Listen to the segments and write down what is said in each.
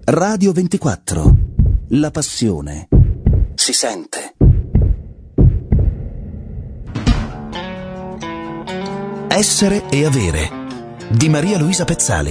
Radio 24. La passione si sente. Essere e avere di Maria Luisa Pezzali.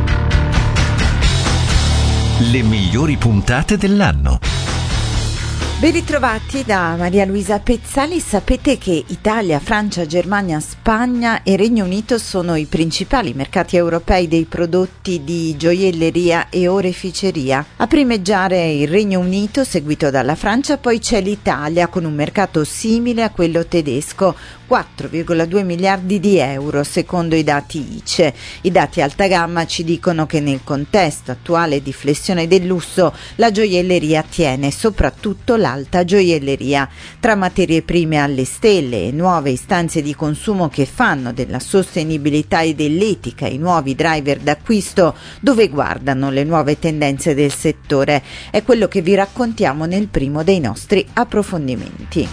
Le migliori puntate dell'anno. Ben ritrovati da Maria Luisa Pezzali. Sapete che Italia, Francia, Germania, Spagna e Regno Unito sono i principali mercati europei dei prodotti di gioielleria e oreficeria. A primeggiare il Regno Unito, seguito dalla Francia, poi c'è l'Italia con un mercato simile a quello tedesco, 4,2 miliardi di euro secondo i dati ICE. I dati alta gamma ci dicono che nel contesto attuale di flessione del lusso la gioielleria tiene, soprattutto l'alta gioielleria. Tra materie prime alle stelle e nuove istanze di consumo che fanno della sostenibilità e dell'etica i nuovi driver d'acquisto, dove guardano le nuove tendenze del settore? È quello che vi raccontiamo nel primo dei nostri approfondimenti.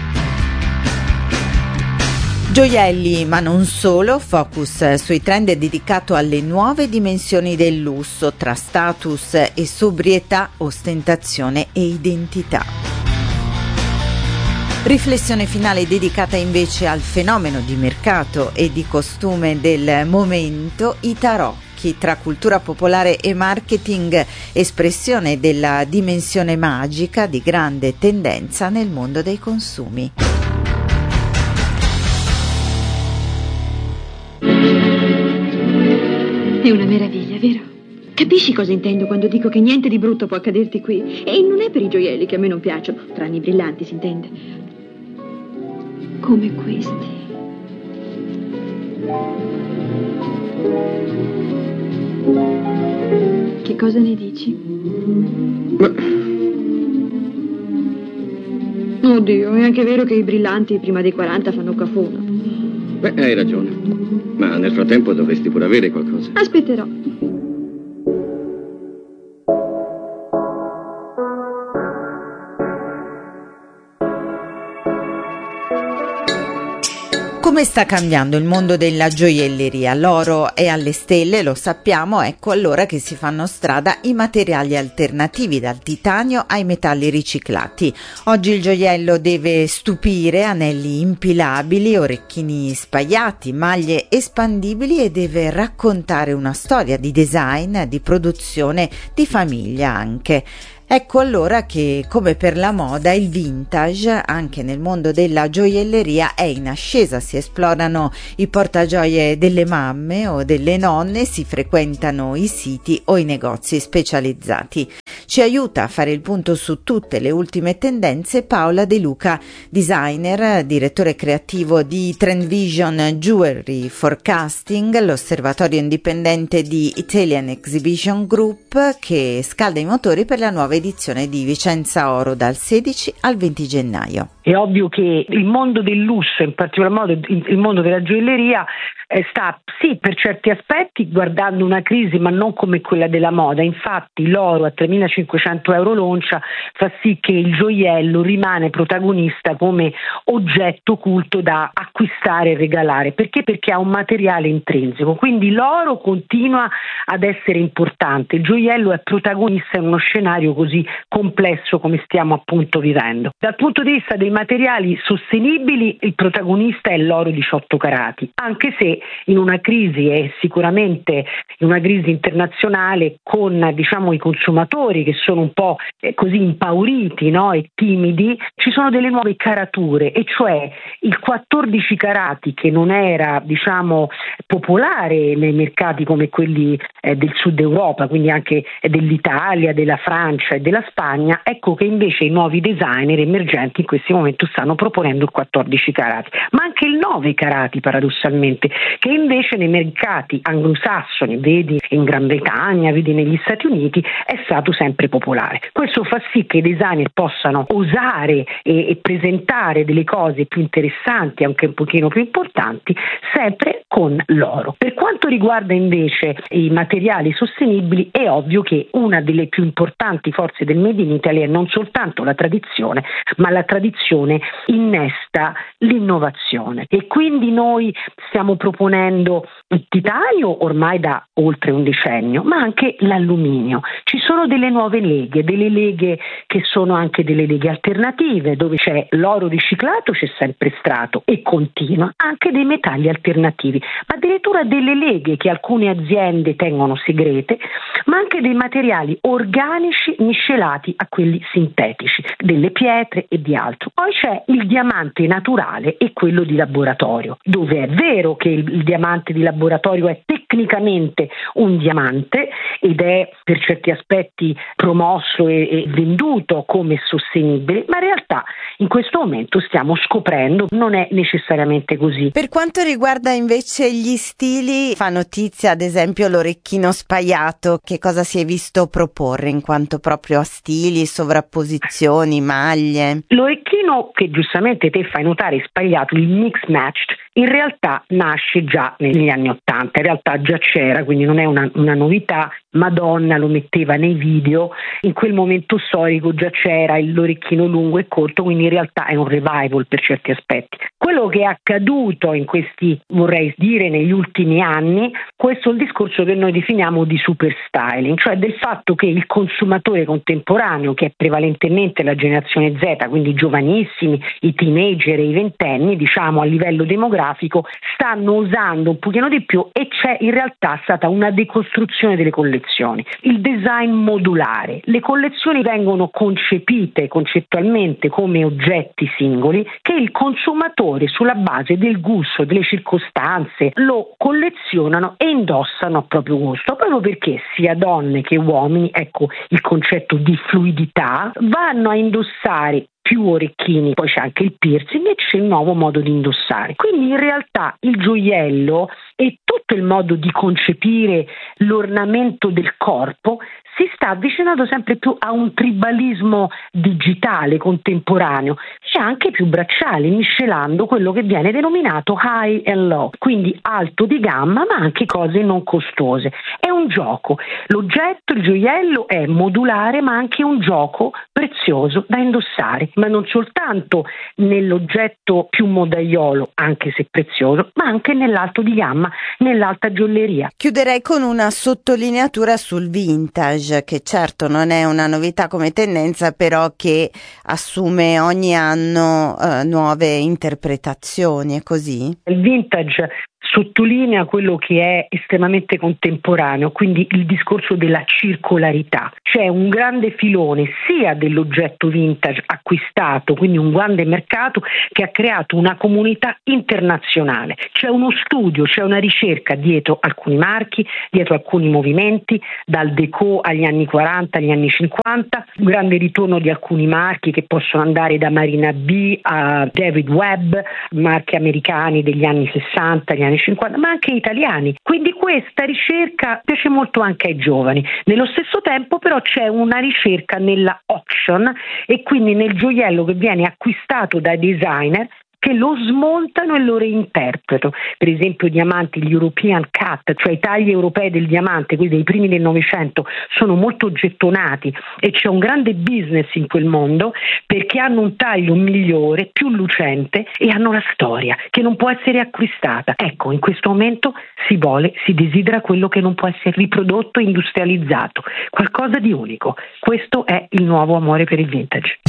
Gioielli, ma non solo, focus sui trend è dedicato alle nuove dimensioni del lusso tra status e sobrietà, ostentazione e identità. Riflessione finale dedicata invece al fenomeno di mercato e di costume del momento, i tarocchi tra cultura popolare e marketing, espressione della dimensione magica di grande tendenza nel mondo dei consumi. È una meraviglia, vero? Capisci cosa intendo quando dico che niente di brutto può accaderti qui? E non è per i gioielli che a me non piacciono, tranne i brillanti, si intende. Come questi. Che cosa ne dici? Oddio, è anche vero che i brillanti prima dei 40 fanno cafona. Beh, hai ragione. Ma nel frattempo dovresti pure avere qualcosa. Aspetterò. Come sta cambiando il mondo della gioielleria? L'oro è alle stelle, lo sappiamo, ecco allora che si fanno strada i materiali alternativi, dal titanio ai metalli riciclati. Oggi il gioiello deve stupire, anelli impilabili, orecchini spaiati, maglie espandibili e deve raccontare una storia di design, di produzione, di famiglia anche. Ecco allora che, come per la moda, il vintage, anche nel mondo della gioielleria, è in ascesa. Si esplorano i portagioie delle mamme o delle nonne, si frequentano i siti o i negozi specializzati. Ci aiuta a fare il punto su tutte le ultime tendenze Paola De Luca, designer, direttore creativo di Trend Vision Jewelry Forecasting, l'osservatorio indipendente di Italian Exhibition Group, che scalda i motori per la nuova edizione di Vicenza Oro dal 16 al 20 gennaio. È ovvio che il mondo del lusso, in particolar modo il mondo della gioielleria, sta sì per certi aspetti guardando una crisi, ma non come quella della moda. Infatti l'oro a 3.500 euro l'oncia fa sì che il gioiello rimane protagonista come oggetto culto da acquistare e regalare. Perché? Perché ha un materiale intrinseco, quindi l'oro continua ad essere importante, il gioiello è protagonista in uno scenario così complesso come stiamo appunto vivendo. Dal punto di vista dei materiali sostenibili il protagonista è l'oro 18 carati, anche se in una crisi e sicuramente in una crisi internazionale con i consumatori che sono un po' così impauriti, no? E timidi, ci sono delle nuove carature, e cioè il 14 carati che non era popolare nei mercati come quelli del sud Europa, quindi anche dell'Italia, della Francia e della Spagna. Ecco che invece i nuovi designer emergenti in questo momento stanno proponendo il 14 carati, ma anche il 9 carati paradossalmente, che invece nei mercati anglosassoni, vedi in Gran Bretagna, vedi negli Stati Uniti, è stato sempre sempre popolare. Questo fa sì che i designer possano osare e presentare delle cose più interessanti, anche un pochino più importanti, sempre con l'oro. Per quanto riguarda invece i materiali sostenibili, è ovvio che una delle più importanti forze del Made in Italy è non soltanto la tradizione, ma la tradizione innesta l'innovazione, e quindi noi stiamo proponendo il titanio ormai da oltre un decennio, ma anche l'alluminio. Ci sono delle nuove delle leghe che sono anche delle leghe alternative, dove c'è l'oro riciclato, c'è sempre stato e continua, anche dei metalli alternativi, ma addirittura delle leghe che alcune aziende tengono segrete, ma anche dei materiali organici miscelati a quelli sintetici, delle pietre e di altro. Poi c'è il diamante naturale e quello di laboratorio, dove è vero che il diamante di laboratorio è tecnicamente un diamante ed è per certi aspetti promosso e venduto come sostenibile, ma in realtà in questo momento stiamo scoprendo non è necessariamente così. Per quanto riguarda invece gli stili, fa notizia ad esempio l'orecchino spaiato. Che cosa si è visto proporre in quanto proprio a stili, sovrapposizioni, maglie? L'orecchino che giustamente te fai notare spaiato, il mix matched, in realtà nasce già negli anni '80, in realtà già c'era, quindi non è una novità. Madonna lo metteva nei video, in quel momento storico già c'era l'orecchino lungo e corto, quindi in realtà è un revival per certi aspetti. Quello che è accaduto in questi, vorrei dire, negli ultimi anni, questo è il discorso che noi definiamo di super styling, cioè del fatto che il consumatore contemporaneo, che è prevalentemente la generazione Z, quindi i giovanissimi, i teenager e i ventenni, diciamo a livello demografico, stanno usando un pochino di più, e c'è in realtà stata una decostruzione delle collezioni. Il design modulare. Le collezioni vengono concepite concettualmente come oggetti singoli che il consumatore, sulla base del gusto, delle circostanze, lo collezionano e indossano a proprio gusto, proprio perché sia donne che uomini, ecco il concetto di fluidità, vanno a indossare più orecchini, poi c'è anche il piercing e c'è il nuovo modo di indossare. Quindi in realtà il gioiello e tutto il modo di concepire l'ornamento del corpo si sta avvicinando sempre più a un tribalismo digitale contemporaneo e anche più bracciale, miscelando quello che viene denominato high and low, quindi alto di gamma ma anche cose non costose. È un gioco. L'oggetto, il gioiello, è modulare ma anche un gioco prezioso da indossare, ma non soltanto nell'oggetto più modaiolo, anche se prezioso, ma anche nell'alto di gamma, nell'alta gioielleria. Chiuderei con una sottolineatura sul vintage, che certo non è una novità come tendenza, però che assume ogni anno nuove interpretazioni, è così? Il vintage sottolinea quello che è estremamente contemporaneo, quindi il discorso della circolarità. C'è un grande filone sia dell'oggetto vintage acquistato, quindi un grande mercato che ha creato una comunità internazionale. C'è uno studio, c'è una ricerca dietro alcuni marchi, dietro alcuni movimenti, dal déco agli anni 40, agli anni 50, un grande ritorno di alcuni marchi che possono andare da Marina B a David Webb, marchi americani degli anni 60, agli anni 50, ma anche italiani. Quindi questa ricerca piace molto anche ai giovani. Nello stesso tempo però c'è una ricerca nella auction e quindi nel gioiello che viene acquistato dai designer che lo smontano e lo reinterpretano. Per esempio i diamanti, gli European cut, cioè i tagli europei del diamante, quelli dei primi del Novecento, sono molto gettonati e c'è un grande business in quel mondo perché hanno un taglio migliore, più lucente e hanno la storia che non può essere acquistata. Ecco, in questo momento si desidera quello che non può essere riprodotto e industrializzato, qualcosa di unico. Questo è il nuovo amore per il vintage.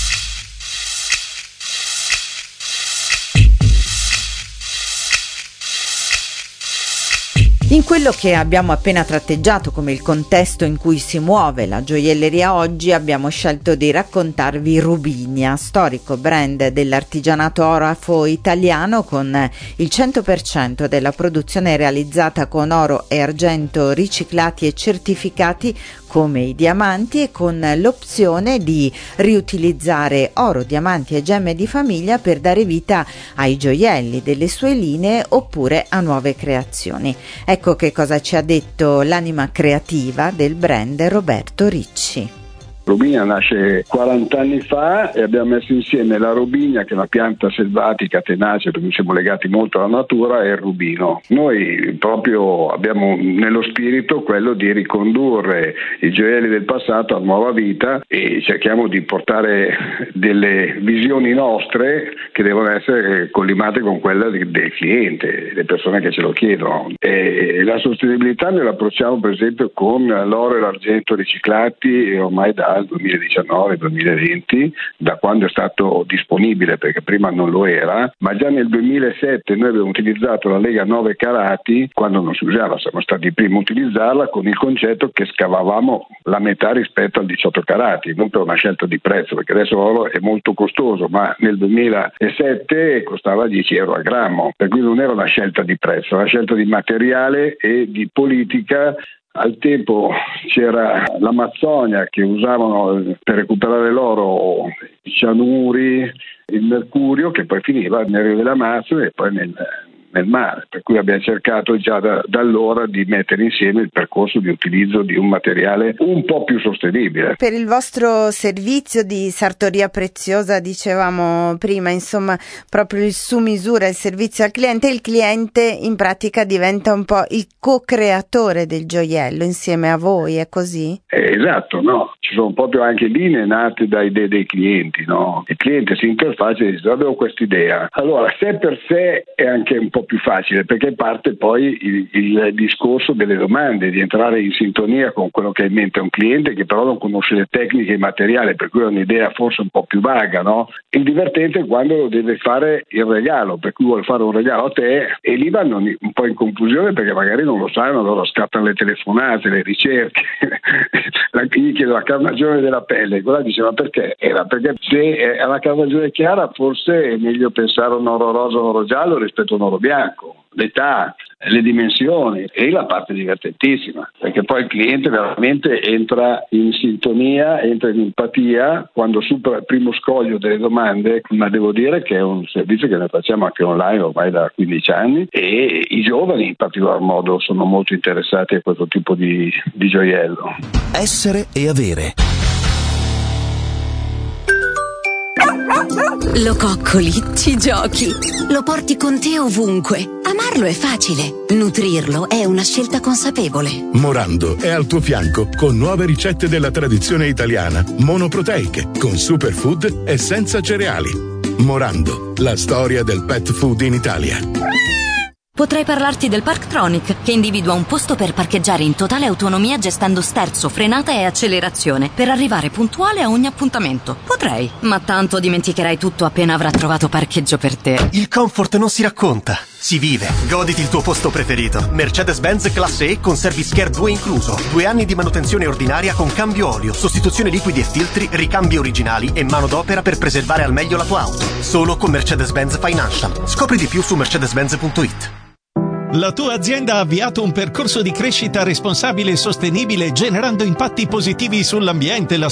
In quello che abbiamo appena tratteggiato come il contesto in cui si muove la gioielleria oggi, abbiamo scelto di raccontarvi Rubinia, storico brand dell'artigianato orafo italiano con il 100% della produzione realizzata con oro e argento riciclati e certificati come i diamanti e con l'opzione di riutilizzare oro, diamanti e gemme di famiglia per dare vita ai gioielli delle sue linee oppure a nuove creazioni. Ecco che cosa ci ha detto l'anima creativa del brand, Roberto Ricci. Robinia nasce 40 anni fa e abbiamo messo insieme la robinia, che è una pianta selvatica, tenace, perché siamo legati molto alla natura, e il rubino. Noi proprio abbiamo nello spirito quello di ricondurre i gioielli del passato a nuova vita e cerchiamo di portare delle visioni nostre che devono essere collimate con quella del cliente, delle persone che ce lo chiedono. E la sostenibilità noi la approcciamo per esempio con l'oro e l'argento riciclati ormai dal 2019-2020, da quando è stato disponibile, perché prima non lo era, ma già nel 2007 noi abbiamo utilizzato la lega 9 carati, quando non si usava, siamo stati i primi a utilizzarla, con il concetto che scavavamo la metà rispetto al 18 carati, non per una scelta di prezzo, perché adesso l'oro è molto costoso, ma nel 2007 costava 10 euro al grammo, per cui non era una scelta di prezzo, era una scelta di materiale e di politica. Al tempo c'era l'Amazzonia che usavano per recuperare l'oro i cianuri, il mercurio, che poi finiva nel Rio dell'Amazzoni e poi nel mare, per cui abbiamo cercato già da allora di mettere insieme il percorso di utilizzo di un materiale un po' più sostenibile. Per il vostro servizio di sartoria preziosa, dicevamo prima, insomma, proprio il su misura, il servizio al cliente, il cliente in pratica diventa un po' il co-creatore del gioiello insieme a voi, è così? Esatto, no? Ci sono proprio anche linee nate da idee dei clienti, no? Il cliente si interfaccia e dice: avevo quest'idea. Allora, sé per sé è anche un po' più facile, perché parte poi il discorso delle domande, di entrare in sintonia con quello che ha in mente un cliente che però non conosce le tecniche e il materiale, per cui ha un'idea forse un po' più vaga, no? Il divertente è quando deve fare il regalo, per cui vuole fare un regalo a te e lì vanno un po' in confusione perché magari non lo sanno, allora scattano le telefonate, le ricerche, gli chiede la carnagione della pelle, quella dice: ma perché? Perché se è la carnagione chiara forse è meglio pensare a un oro rosa o un oro giallo rispetto a un oro bianco, l'età, le dimensioni, e la parte divertentissima, perché poi il cliente veramente entra in sintonia, entra in empatia quando supera il primo scoglio delle domande. Ma devo dire che è un servizio che noi facciamo anche online ormai da 15 anni e i giovani in particolar modo sono molto interessati a questo tipo di gioiello. Essere e avere. Lo coccoli, ci giochi, lo porti con te ovunque. Amarlo è facile, nutrirlo è una scelta consapevole. Morando è al tuo fianco con nuove ricette della tradizione italiana, monoproteiche, con superfood e senza cereali. Morando, la storia del pet food in Italia. Potrei parlarti del Parktronic, che individua un posto per parcheggiare in totale autonomia gestendo sterzo, frenata e accelerazione per arrivare puntuale a ogni appuntamento. Potrei, ma tanto dimenticherai tutto appena avrà trovato parcheggio per te. Il comfort non si racconta, si vive. Goditi il tuo posto preferito. Mercedes-Benz Classe E con Service Care 2 incluso. 2 anni di manutenzione ordinaria con cambio olio, sostituzione liquidi e filtri, ricambi originali e manodopera per preservare al meglio la tua auto. Solo con Mercedes-Benz Financial. Scopri di più su mercedes-benz.it. La tua azienda ha avviato un percorso di crescita responsabile e sostenibile, generando impatti positivi sull'ambiente, la